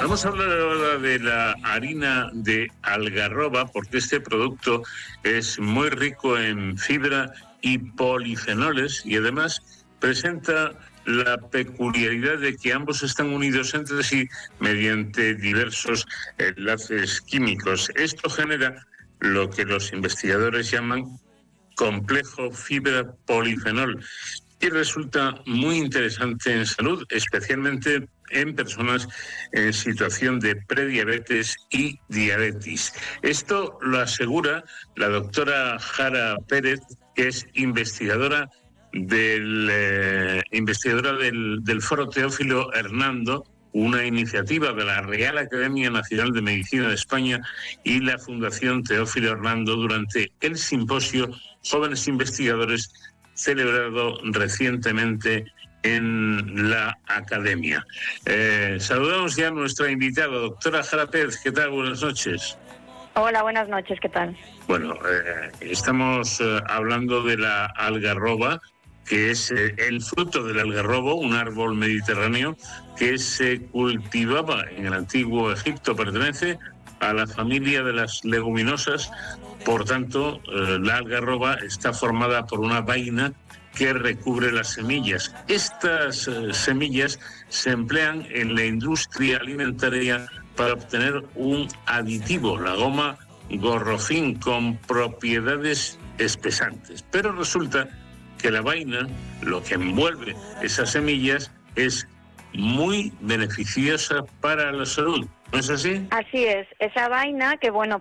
Vamos a hablar ahora de la harina de algarroba, porque este producto es muy rico en fibra y polifenoles y además presenta la peculiaridad de que ambos están unidos entre sí mediante diversos enlaces químicos. Esto genera lo que los investigadores llaman complejo fibra polifenol y resulta muy interesante en salud, especialmente en personas en situación de prediabetes y diabetes. Esto lo asegura la doctora Jara Pérez, que es investigadora del Foro Teófilo Hernando, una iniciativa de la Real Academia Nacional de Medicina de España y la Fundación Teófilo Hernando durante el simposio Jóvenes Investigadores celebrado recientemente en la Academia. Saludamos ya a nuestra invitada, doctora Jara Pérez. ¿Qué tal? Buenas noches. Hola, buenas noches. ¿Qué tal? Bueno, estamos hablando de la algarroba, que es el fruto del algarrobo, un árbol mediterráneo que se cultivaba en el antiguo Egipto, pertenece a la familia de las leguminosas. Por tanto, la algarroba está formada por una vaina que recubre las semillas. Estas semillas se emplean en la industria alimentaria para obtener un aditivo, la goma gorrofín, con propiedades espesantes. Pero resulta que la vaina, lo que envuelve esas semillas, es muy beneficiosa para la salud. ¿No es así? Así es. Esa vaina, que bueno,